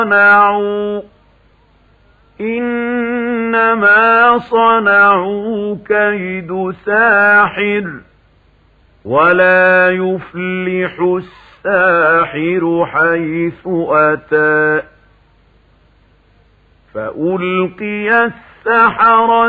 صنعوا إنما صنعوا كيد ساحر ولا يفلح الساحر حيث أتى فألقي السحرة